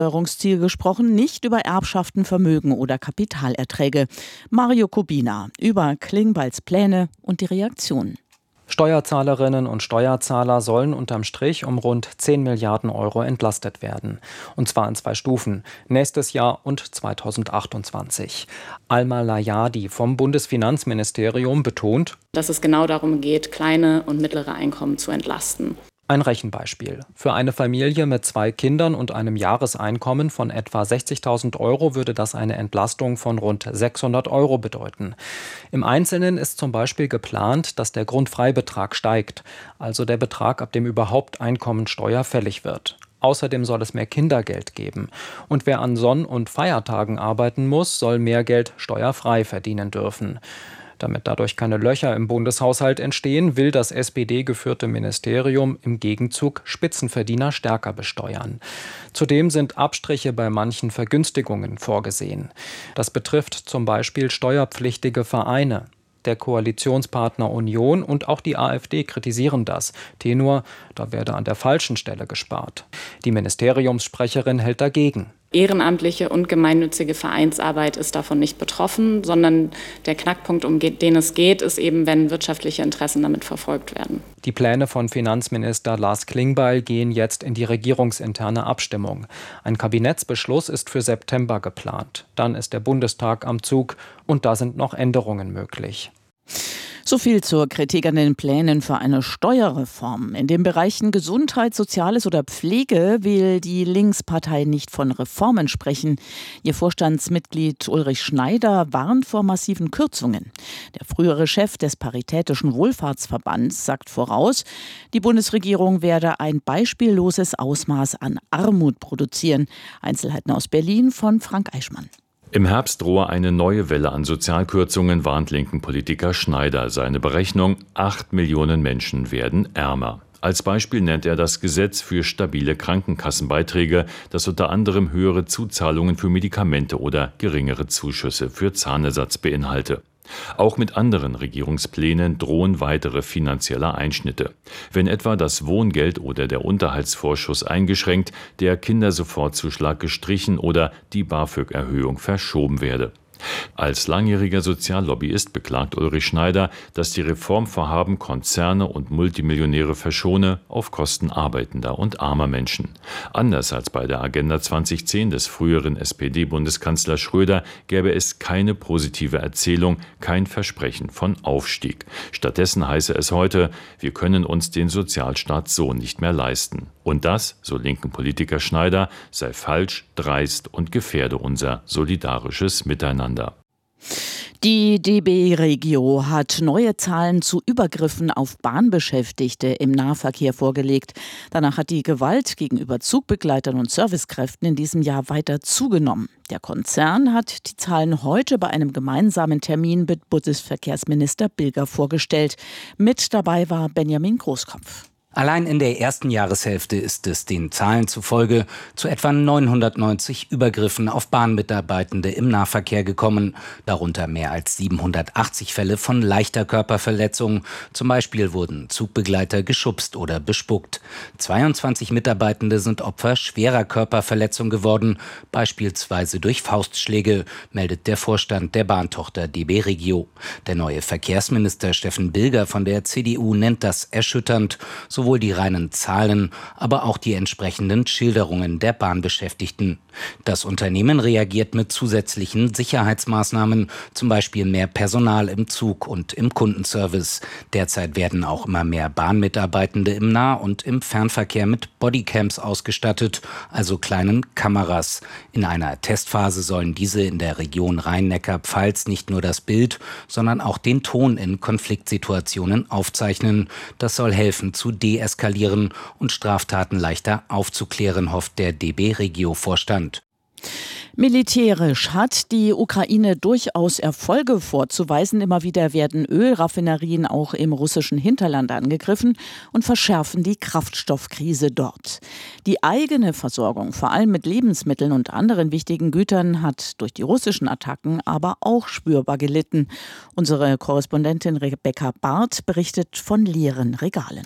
Steuerungsziel gesprochen, nicht über Erbschaften, Vermögen oder Kapitalerträge. Mario Kubina über Klingbeils Pläne und die Reaktionen. Steuerzahlerinnen und Steuerzahler sollen unterm Strich um rund 10 Milliarden Euro entlastet werden. Und zwar in 2 Stufen, nächstes Jahr und 2028. Alma Layadi vom Bundesfinanzministerium betont, dass es genau darum geht, kleine und mittlere Einkommen zu entlasten. Ein Rechenbeispiel. Für eine Familie mit 2 Kindern und einem Jahreseinkommen von etwa 60.000 Euro würde das eine Entlastung von rund 600 Euro bedeuten. Im Einzelnen ist zum Beispiel geplant, dass der Grundfreibetrag steigt, also der Betrag, ab dem überhaupt Einkommensteuer fällig wird. Außerdem soll es mehr Kindergeld geben. Und wer an Sonn- und Feiertagen arbeiten muss, soll mehr Geld steuerfrei verdienen dürfen. Damit dadurch keine Löcher im Bundeshaushalt entstehen, will das SPD-geführte Ministerium im Gegenzug Spitzenverdiener stärker besteuern. Zudem sind Abstriche bei manchen Vergünstigungen vorgesehen. Das betrifft zum Beispiel steuerpflichtige Vereine. Der Koalitionspartner Union und auch die AfD kritisieren das. Tenor, da werde an der falschen Stelle gespart. Die Ministeriumssprecherin hält dagegen. Ehrenamtliche und gemeinnützige Vereinsarbeit ist davon nicht betroffen, sondern der Knackpunkt, um den es geht, ist eben, wenn wirtschaftliche Interessen damit verfolgt werden. Die Pläne von Finanzminister Lars Klingbeil gehen jetzt in die regierungsinterne Abstimmung. Ein Kabinettsbeschluss ist für September geplant. Dann ist der Bundestag am Zug und da sind noch Änderungen möglich. So viel zur Kritik an den Plänen für eine Steuerreform. In den Bereichen Gesundheit, Soziales oder Pflege will die Linkspartei nicht von Reformen sprechen. Ihr Vorstandsmitglied Ulrich Schneider warnt vor massiven Kürzungen. Der frühere Chef des Paritätischen Wohlfahrtsverbands sagt voraus, die Bundesregierung werde ein beispielloses Ausmaß an Armut produzieren. Einzelheiten aus Berlin von Frank Eichmann. Im Herbst drohe eine neue Welle an Sozialkürzungen, warnt linken Politiker Schneider. Seine Berechnung: 8 Millionen Menschen werden ärmer. Als Beispiel nennt er das Gesetz für stabile Krankenkassenbeiträge, das unter anderem höhere Zuzahlungen für Medikamente oder geringere Zuschüsse für Zahnersatz beinhalte. Auch mit anderen Regierungsplänen drohen weitere finanzielle Einschnitte. Wenn etwa das Wohngeld oder der Unterhaltsvorschuss eingeschränkt, der Kindersofortzuschlag gestrichen oder die BAföG-Erhöhung verschoben werde. Als langjähriger Soziallobbyist beklagt Ulrich Schneider, dass die Reformvorhaben Konzerne und Multimillionäre verschone auf Kosten arbeitender und armer Menschen. Anders als bei der Agenda 2010 des früheren SPD-Bundeskanzlers Schröder gäbe es keine positive Erzählung, kein Versprechen von Aufstieg. Stattdessen heiße es heute, wir können uns den Sozialstaat so nicht mehr leisten. Und das, so linken Politiker Schneider, sei falsch, dreist und gefährde unser solidarisches Miteinander. Die DB Regio hat neue Zahlen zu Übergriffen auf Bahnbeschäftigte im Nahverkehr vorgelegt. Danach hat die Gewalt gegenüber Zugbegleitern und Servicekräften in diesem Jahr weiter zugenommen. Der Konzern hat die Zahlen heute bei einem gemeinsamen Termin mit Bundesverkehrsminister Bilger vorgestellt. Mit dabei war Benjamin Großkopf. Allein in der ersten Jahreshälfte ist es den Zahlen zufolge zu etwa 990 Übergriffen auf Bahnmitarbeitende im Nahverkehr gekommen, darunter mehr als 780 Fälle von leichter Körperverletzung. Zum Beispiel wurden Zugbegleiter geschubst oder bespuckt. 22 Mitarbeitende sind Opfer schwerer Körperverletzung geworden, beispielsweise durch Faustschläge, meldet der Vorstand der Bahntochter DB Regio. Der neue Verkehrsminister Steffen Bilger von der CDU nennt das erschütternd. Sowohl die reinen Zahlen, aber auch die entsprechenden Schilderungen der Bahnbeschäftigten. Das Unternehmen reagiert mit zusätzlichen Sicherheitsmaßnahmen, zum Beispiel mehr Personal im Zug und im Kundenservice. Derzeit werden auch immer mehr Bahnmitarbeitende im Nah- und im Fernverkehr mit Bodycams ausgestattet, also kleinen Kameras. In einer Testphase sollen diese in der Region Rhein-Neckar-Pfalz nicht nur das Bild, sondern auch den Ton in Konfliktsituationen aufzeichnen. Das soll helfen zu deeskalieren und Straftaten leichter aufzuklären, hofft der DB Regio-Vorstand. Militärisch hat die Ukraine durchaus Erfolge vorzuweisen. Immer wieder werden Ölraffinerien auch im russischen Hinterland angegriffen und verschärfen die Kraftstoffkrise dort. Die eigene Versorgung, vor allem mit Lebensmitteln und anderen wichtigen Gütern, hat durch die russischen Attacken aber auch spürbar gelitten. Unsere Korrespondentin Rebecca Barth berichtet von leeren Regalen.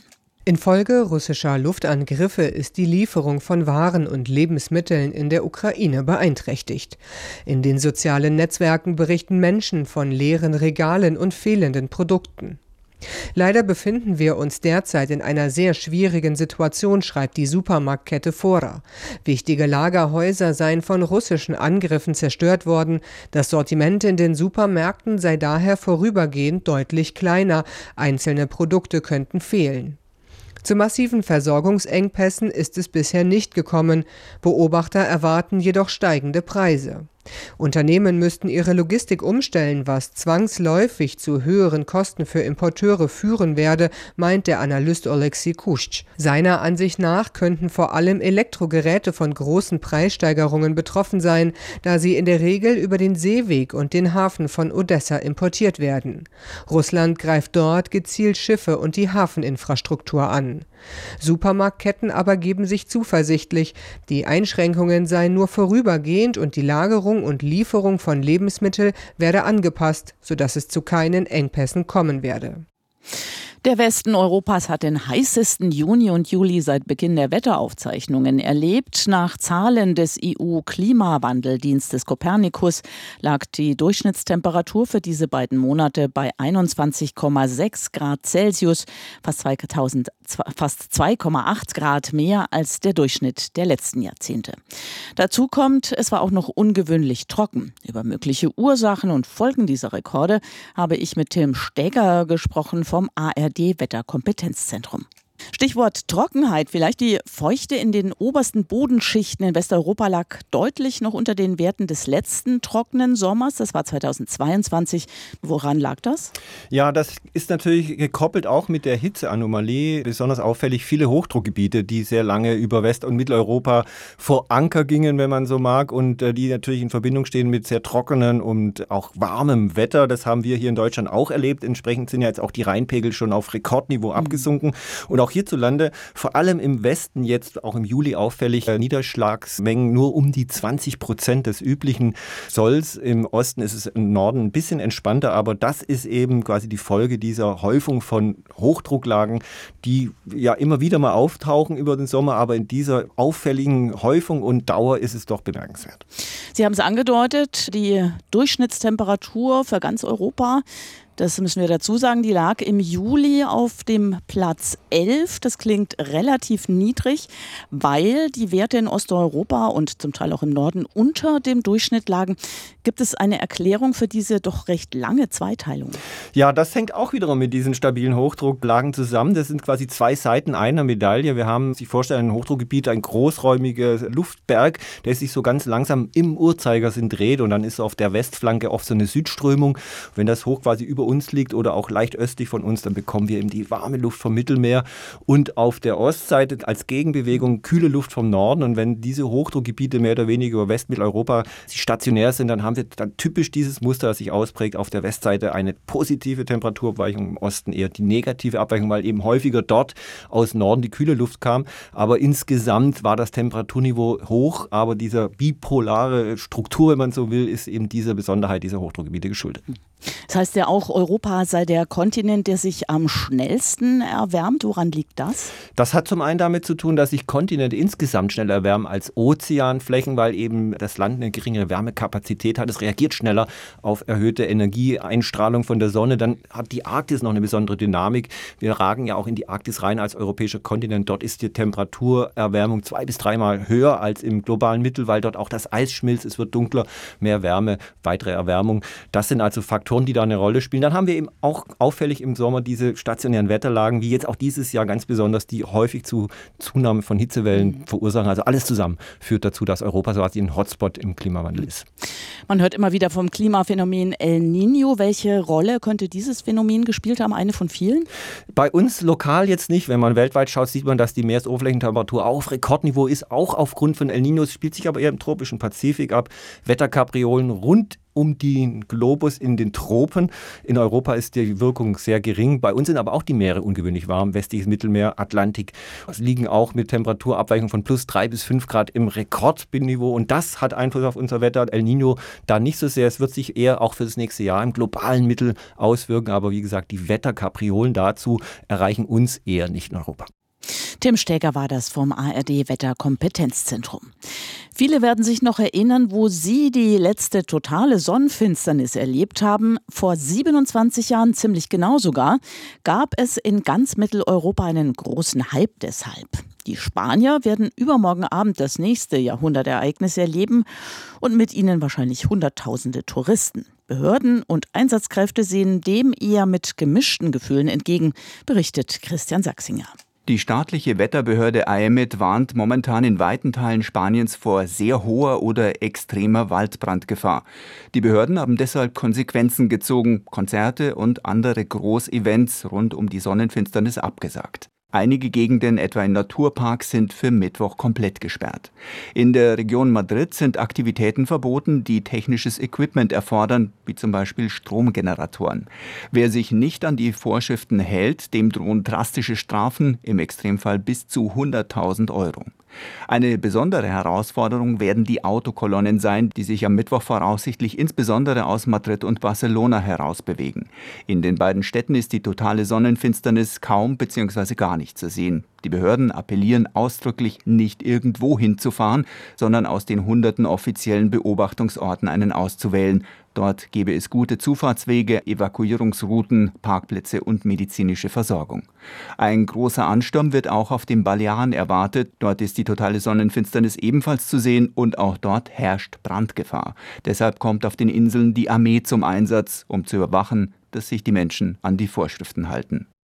Infolge russischer Luftangriffe ist die Lieferung von Waren und Lebensmitteln in der Ukraine beeinträchtigt. In den sozialen Netzwerken berichten Menschen von leeren Regalen und fehlenden Produkten. Leider befinden wir uns derzeit in einer sehr schwierigen Situation, schreibt die Supermarktkette Fora. Wichtige Lagerhäuser seien von russischen Angriffen zerstört worden. Das Sortiment in den Supermärkten sei daher vorübergehend deutlich kleiner. Einzelne Produkte könnten fehlen. Zu massiven Versorgungsengpässen ist es bisher nicht gekommen. Beobachter erwarten jedoch steigende Preise. Unternehmen müssten ihre Logistik umstellen, was zwangsläufig zu höheren Kosten für Importeure führen werde, meint der Analyst Oleksiy Kusch. Seiner Ansicht nach könnten vor allem Elektrogeräte von großen Preissteigerungen betroffen sein, da sie in der Regel über den Seeweg und den Hafen von Odessa importiert werden. Russland greift dort gezielt Schiffe und die Hafeninfrastruktur an. Supermarktketten aber geben sich zuversichtlich, die Einschränkungen seien nur vorübergehend und die Lagerung und Lieferung von Lebensmitteln werde angepasst, sodass es zu keinen Engpässen kommen werde. Der Westen Europas hat den heißesten Juni und Juli seit Beginn der Wetteraufzeichnungen erlebt. Nach Zahlen des EU-Klimawandeldienstes Copernicus lag die Durchschnittstemperatur für diese beiden Monate bei 21,6 Grad Celsius, fast 2,8 Grad mehr als der Durchschnitt der letzten Jahrzehnte. Dazu kommt, es war auch noch ungewöhnlich trocken. Über mögliche Ursachen und Folgen dieser Rekorde habe ich mit Tim Steger gesprochen vom ARD-Wetterkompetenzzentrum. Stichwort Trockenheit. Vielleicht die Feuchte in den obersten Bodenschichten in Westeuropa lag deutlich noch unter den Werten des letzten trockenen Sommers. Das war 2022. Woran lag das? Ja, das ist natürlich gekoppelt auch mit der Hitzeanomalie. Besonders auffällig viele Hochdruckgebiete, die sehr lange über West- und Mitteleuropa vor Anker gingen, wenn man so mag, und die natürlich in Verbindung stehen mit sehr trockenen und auch warmem Wetter. Das haben wir hier in Deutschland auch erlebt. Entsprechend sind ja jetzt auch die Rheinpegel schon auf Rekordniveau abgesunken. Und auch hierzulande, vor allem im Westen jetzt auch im Juli auffällig, Niederschlagsmengen nur um die 20% des üblichen Solls. Im Osten ist es im Norden ein bisschen entspannter, aber das ist eben quasi die Folge dieser Häufung von Hochdrucklagen, die ja immer wieder mal auftauchen über den Sommer, aber in dieser auffälligen Häufung und Dauer ist es doch bemerkenswert. Sie haben es angedeutet, die Durchschnittstemperatur für ganz Europa, das müssen wir dazu sagen, die lag im Juli auf dem Platz 11. Das klingt relativ niedrig, weil die Werte in Osteuropa und zum Teil auch im Norden unter dem Durchschnitt lagen. Gibt es eine Erklärung für diese doch recht lange Zweiteilung? Ja, das hängt auch wiederum mit diesen stabilen Hochdrucklagen zusammen. Das sind quasi zwei Seiten einer Medaille. Wir haben, sich vorstellen, ein Hochdruckgebiet, ein großräumiger Luftberg, der sich so ganz langsam im Uhrzeigersinn dreht, und dann ist auf der Westflanke oft so eine Südströmung. Wenn das hoch quasi über uns liegt oder auch leicht östlich von uns, dann bekommen wir eben die warme Luft vom Mittelmeer und auf der Ostseite als Gegenbewegung kühle Luft vom Norden. Und wenn diese Hochdruckgebiete mehr oder weniger über Westmitteleuropa stationär sind, dann haben wir dann typisch dieses Muster, das sich ausprägt. Auf der Westseite eine positive Temperaturabweichung, im Osten eher die negative Abweichung, weil eben häufiger dort aus Norden die kühle Luft kam. Aber insgesamt war das Temperaturniveau hoch, aber dieser bipolare Struktur, wenn man so will, ist eben dieser Besonderheit dieser Hochdruckgebiete geschuldet. Das heißt ja auch, Europa sei der Kontinent, der sich am schnellsten erwärmt. Woran liegt das? Das hat zum einen damit zu tun, dass sich Kontinente insgesamt schneller erwärmen als Ozeanflächen, weil eben das Land eine geringere Wärmekapazität hat. Es reagiert schneller auf erhöhte Energieeinstrahlung von der Sonne. Dann hat die Arktis noch eine besondere Dynamik. Wir ragen ja auch in die Arktis rein als europäischer Kontinent. Dort ist die Temperaturerwärmung 2- bis 3-mal höher als im globalen Mittel, weil dort auch das Eis schmilzt. Es wird dunkler, mehr Wärme, weitere Erwärmung. Das sind also Faktoren, die da eine Rolle spielen. Dann haben wir eben auch auffällig im Sommer diese stationären Wetterlagen, wie jetzt auch dieses Jahr ganz besonders, die häufig zu Zunahme von Hitzewellen verursachen. Also alles zusammen führt dazu, dass Europa so ein Hotspot im Klimawandel ist. Man hört immer wieder vom Klimaphänomen El Niño. Welche Rolle könnte dieses Phänomen gespielt haben? Eine von vielen? Bei uns lokal jetzt nicht. Wenn man weltweit schaut, sieht man, dass die Meeresoberflächentemperatur auf Rekordniveau ist, auch aufgrund von El Niños, spielt sich aber eher im tropischen Pazifik ab. Wetterkapriolen rund um den Globus in den Tropen. In Europa ist die Wirkung sehr gering. Bei uns sind aber auch die Meere ungewöhnlich warm. Westliches Mittelmeer, Atlantik liegen auch mit Temperaturabweichung von plus 3 bis 5 Grad im Rekordniveau. Und das hat Einfluss auf unser Wetter. El Niño da nicht so sehr. Es wird sich eher auch für das nächste Jahr im globalen Mittel auswirken. Aber wie gesagt, die Wetterkapriolen dazu erreichen uns eher nicht in Europa. Tim Stäger war das vom ARD-Wetterkompetenzzentrum. Viele werden sich noch erinnern, wo sie die letzte totale Sonnenfinsternis erlebt haben. Vor 27 Jahren, ziemlich genau sogar, gab es in ganz Mitteleuropa einen großen Hype deshalb. Die Spanier werden übermorgen Abend das nächste Jahrhundertereignis erleben und mit ihnen wahrscheinlich Hunderttausende Touristen. Behörden und Einsatzkräfte sehen dem eher mit gemischten Gefühlen entgegen, berichtet Christian Sachsinger. Die staatliche Wetterbehörde AEMET warnt momentan in weiten Teilen Spaniens vor sehr hoher oder extremer Waldbrandgefahr. Die Behörden haben deshalb Konsequenzen gezogen, Konzerte und andere Großevents rund um die Sonnenfinsternis abgesagt. Einige Gegenden, etwa in Naturparks, sind für Mittwoch komplett gesperrt. In der Region Madrid sind Aktivitäten verboten, die technisches Equipment erfordern, wie zum Beispiel Stromgeneratoren. Wer sich nicht an die Vorschriften hält, dem drohen drastische Strafen, im Extremfall bis zu 100.000 Euro. Eine besondere Herausforderung werden die Autokolonnen sein, die sich am Mittwoch voraussichtlich insbesondere aus Madrid und Barcelona herausbewegen. In den beiden Städten ist die totale Sonnenfinsternis kaum bzw. gar nicht zu sehen. Die Behörden appellieren ausdrücklich, nicht irgendwo hinzufahren, sondern aus den hunderten offiziellen Beobachtungsorten einen auszuwählen. Dort gäbe es gute Zufahrtswege, Evakuierungsrouten, Parkplätze und medizinische Versorgung. Ein großer Ansturm wird auch auf den Balearen erwartet. Dort ist die totale Sonnenfinsternis ebenfalls zu sehen und auch dort herrscht Brandgefahr. Deshalb kommt auf den Inseln die Armee zum Einsatz, um zu überwachen, dass sich die Menschen an die Vorschriften halten.